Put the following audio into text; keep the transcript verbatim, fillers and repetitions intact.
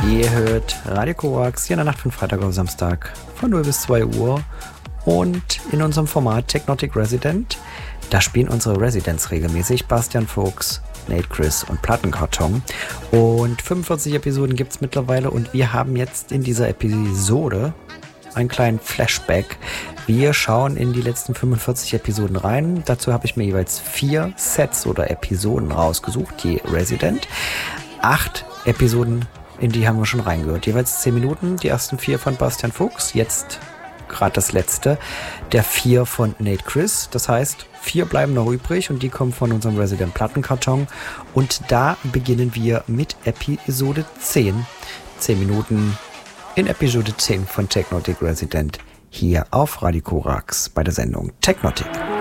Ihr hört Radio Korax hier in der Nacht von Freitag auf Samstag von null bis zwei Uhr und in unserem Format Technotic Resident. Da spielen unsere Residents regelmäßig Bastian Fuchs, Nate Chris und Plattenkarton. Und fünfundvierzig Episoden gibt es mittlerweile und wir haben jetzt in dieser Episode einen kleinen Flashback. Wir schauen in die letzten fünfundvierzig Episoden rein. Dazu habe ich mir jeweils vier Sets oder Episoden rausgesucht, je Resident. Acht Episoden, in die haben wir schon reingehört. Jeweils zehn Minuten, die ersten vier von Bastian Fuchs, jetzt gerade das letzte, der vier von Nate Chris. Das heißt, vier bleiben noch übrig und die kommen von unserem Resident Plattenkarton. Und da beginnen wir mit Episode zehn. zehn Minuten in Episode zehn von Technotic Resident hier auf Radio Korax bei der Sendung Technotic.